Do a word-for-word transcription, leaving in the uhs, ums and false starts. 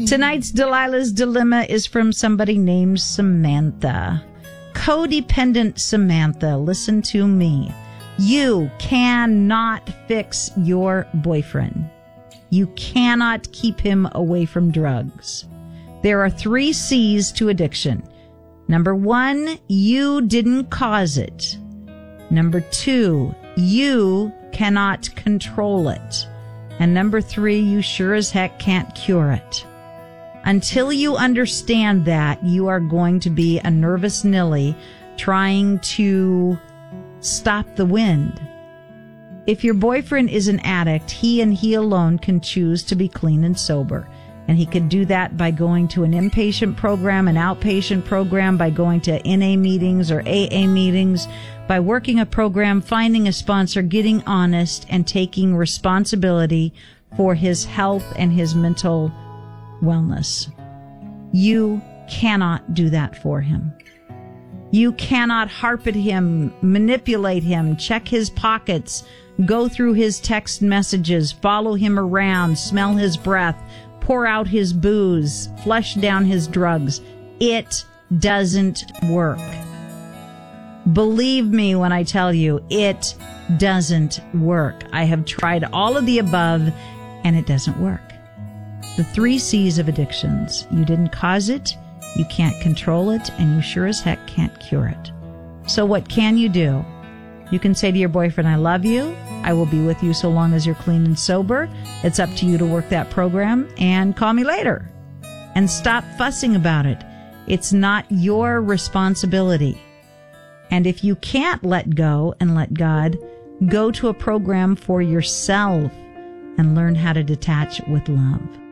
Tonight's Delilah's Dilemma is from somebody named Samantha. Codependent Samantha, listen to me. You cannot fix your boyfriend. You cannot keep him away from drugs. There are three C's to addiction. Number one, you didn't cause it. Number two, you cannot control it. And number three, you sure as heck can't cure it. Until you understand that, you are going to be a nervous Nilly trying to stop the wind. If your boyfriend is an addict, he and he alone can choose to be clean and sober. And he could do that by going to an inpatient program, an outpatient program, by going to N A meetings or A A meetings, by working a program, finding a sponsor, getting honest, and taking responsibility for his health and his mental wellness. You cannot do that for him. You cannot harp at him, manipulate him, check his pockets, go through his text messages, follow him around, smell his breath, pour out his booze, flush down his drugs. It doesn't work. Believe me when I tell you, it doesn't work. I have tried all of the above, and it doesn't work. The three C's of addictions. You didn't cause it, you can't control it, and you sure as heck can't cure it. So what can you do? You can say to your boyfriend, I love you. I will be with you so long as you're clean and sober. It's up to you to work that program, and call me later. And stop fussing about it. It's not your responsibility. And if you can't let go and let God, go to a program for yourself and learn how to detach with love.